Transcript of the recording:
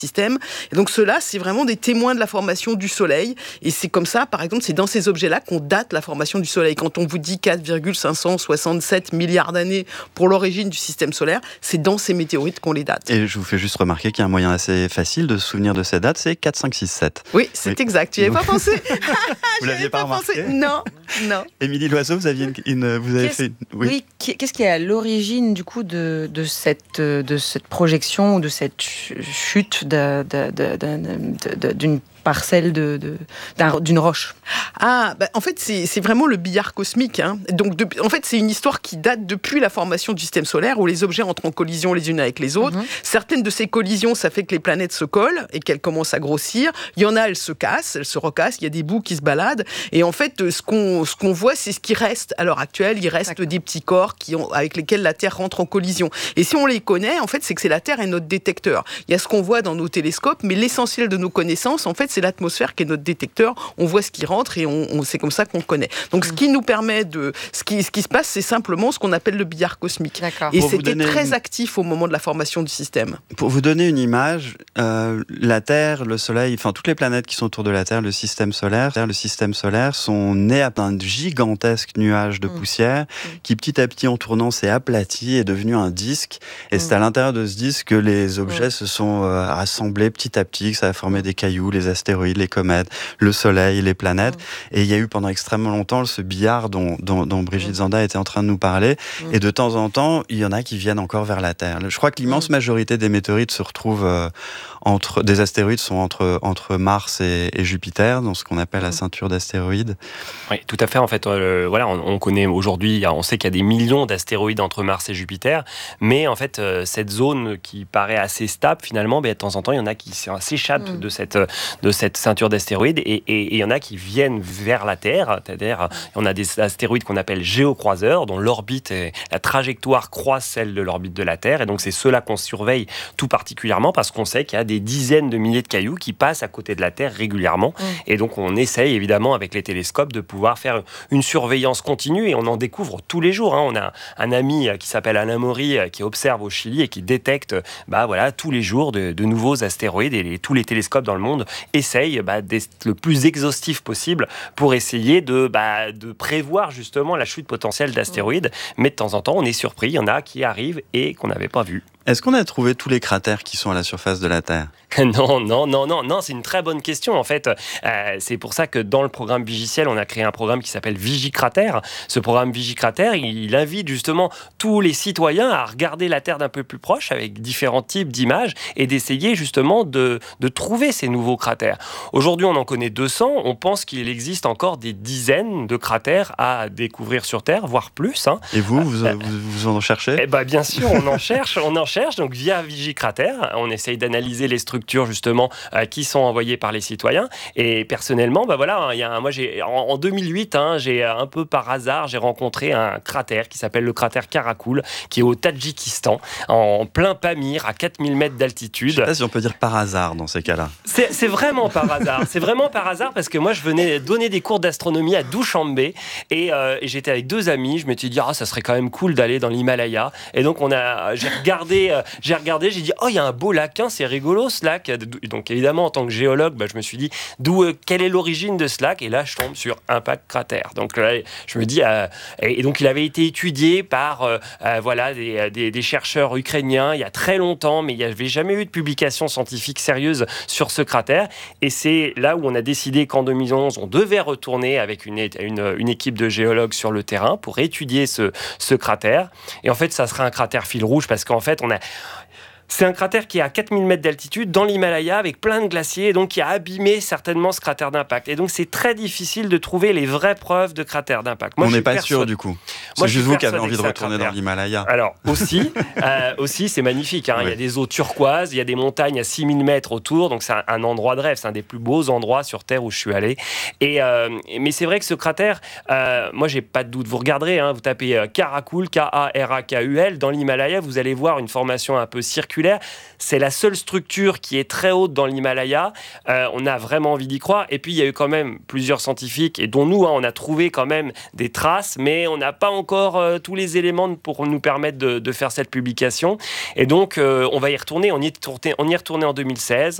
système. Et donc ceux-là, c'est vraiment des témoins de la formation du Soleil. Et c'est comme ça, par exemple, c'est dans ces objets-là qu'on date la formation du Soleil. Quand on vous dit 4,567 milliards d'années pour l'origine du système solaire, c'est dans ces météorites qu'on les date. Et je vous fais juste remarquer qu'il y a un moyen assez facile de se souvenir de cette date, c'est 4, 5, 6, 7. Oui, c'est exact. Tu n'y avais pas pensé? Vous l'aviez pas remarqué? Non. Émilie Loiseau, vous aviez vous avez fait... Oui, qu'est-ce qui est à l'origine du coup de cette projection ou de cette chute d'une parcelle d'une roche? En fait, c'est vraiment le billard cosmique. Donc, en fait, c'est une histoire qui date depuis la formation du système solaire, où les objets entrent en collision les unes avec les autres. Certaines de ces collisions, ça fait que les planètes se collent et qu'elles commencent à grossir. Il y en a, elles se cassent, elles se recassent. Il y a des bouts qui se baladent. Et en fait, ce qu'on voit, c'est ce qui reste à l'heure actuelle. Il reste des petits corps avec lesquels la Terre rentre en collision. Et si on les connaît, en fait, c'est que c'est la Terre est notre détecteur. Il y a ce qu'on voit dans nos télescopes, mais l'essentiel de nos connaissances, en fait, c'est l'atmosphère qui est notre détecteur. On voit ce qui rentre et c'est comme ça qu'on connaît. Donc, ce qui nous permet ce qui se passe, c'est simplement ce qu'on appelle le billard cosmique. D'accord. Et c'était très actif au moment de la formation du système. Pour vous donner une image, la Terre, le Soleil, enfin toutes les planètes qui sont autour de la Terre, le système solaire sont nées à un gigantesque nuage de poussière qui petit à petit en tournant s'est aplati et est devenu un disque. Et c'est à l'intérieur de ce disque que les objets se sont rassemblés petit à petit, que ça a formé des cailloux, les astéroïdes, les comètes, le Soleil, les planètes. Et il y a eu pendant extrêmement longtemps ce billard dont Brigitte Zanda était en train de nous parler. Et de temps en temps, il y en a qui viennent encore vers la Terre. Je crois que l'immense majorité des météorites se retrouvent des astéroïdes sont entre Mars et Jupiter, dans ce qu'on appelle la ceinture d'astéroïdes. Oui, tout à fait. En fait, on connaît aujourd'hui, on sait qu'il y a des millions d'astéroïdes entre Mars et Jupiter, mais en fait, cette zone qui paraît assez stable, finalement, de temps en temps, il y en a qui s'échappent de cette ceinture d'astéroïdes et il y en a qui viennent vers la Terre. C'est-à-dire, on a des astéroïdes qu'on appelle géocroiseurs, dont l'orbite et la trajectoire croisent celle de l'orbite de la Terre. Et donc, c'est ceux-là qu'on surveille tout particulièrement parce qu'on sait qu'il y a des dizaines de milliers de cailloux qui passent à côté de la Terre régulièrement. Et donc, on essaye évidemment avec les télescopes de pouvoir faire une surveillance continue et on en découvre tous les jours. On a un ami qui s'appelle Alain Maury qui observe au Chili et qui détecte tous les jours de nouveaux astéroïdes et tous les télescopes dans le monde essayent d'être le plus exhaustif possible pour essayer de prévoir justement la chute potentielle d'astéroïdes. Mais de temps en temps, on est surpris. Il y en a qui arrivent et qu'on n'avait pas vu. Est-ce qu'on a trouvé tous les cratères qui sont à la surface de la Terre ? Non, c'est une très bonne question en fait. C'est pour ça que dans le programme Vigiciel, on a créé un programme qui s'appelle Vigicratère. Ce programme Vigicratère, il invite justement tous les citoyens à regarder la Terre d'un peu plus proche avec différents types d'images et d'essayer justement de trouver ces nouveaux cratères. Aujourd'hui, on en connaît 200. On pense qu'il existe encore des dizaines de cratères à découvrir sur Terre, voire plus. Et vous en cherchez ? Bien sûr, on en cherche. Donc via Vigicratère, on essaye d'analyser les structures justement qui sont envoyées par les citoyens. Et personnellement, en 2008, j'ai un peu par hasard, j'ai rencontré un cratère qui s'appelle le cratère Karakoul, qui est au Tadjikistan, en plein Pamir, à 4000 mètres d'altitude. Je ne sais pas si on peut dire par hasard dans ces cas-là. C'est vraiment par hasard. C'est vraiment par hasard parce que moi, je venais donner des cours d'astronomie à Dushanbe et j'étais avec 2 amis. Je m'étais dit, ça serait quand même cool d'aller dans l'Himalaya. Et donc, j'ai regardé, j'ai dit, il y a un beau lac, c'est rigolo ce lac. Donc évidemment, en tant que géologue, je me suis dit, quelle est l'origine de ce lac ? Et là, je tombe sur Impact Crater. Donc là, je me dis, et donc il avait été étudié par des chercheurs ukrainiens il y a très longtemps, mais il n'y avait jamais eu de publication scientifique sérieuse sur ce cratère. Et c'est là où on a décidé qu'en 2011, on devait retourner avec une équipe de géologues sur le terrain pour étudier ce cratère. Et en fait, ça sera un cratère fil rouge parce qu'en fait, c'est un cratère qui est à 4000 mètres d'altitude dans l'Himalaya avec plein de glaciers et donc qui a abîmé certainement ce cratère d'impact. Et donc c'est très difficile de trouver les vraies preuves de cratère d'impact. On n'est pas sûr du coup. C'est juste vous qui avez envie de retourner dans l'Himalaya. Alors aussi c'est magnifique. Il y a des eaux turquoises, il y a des montagnes à 6000 mètres autour. Donc c'est un endroit de rêve. C'est un des plus beaux endroits sur Terre où je suis allé. Mais c'est vrai que ce cratère, moi j'ai pas de doute. Vous regarderez, vous tapez Karakoul, K-A-R-A-K-U-L dans l'Himalaya, vous allez voir une formation un peu circulaire spectaculaire. C'est la seule structure qui est très haute dans l'Himalaya. On a vraiment envie d'y croire. Et puis, il y a eu quand même plusieurs scientifiques, et dont nous, on a trouvé quand même des traces, mais on n'a pas encore tous les éléments pour nous permettre de faire cette publication. Et donc, on va y retourner. On y est retourné en 2016.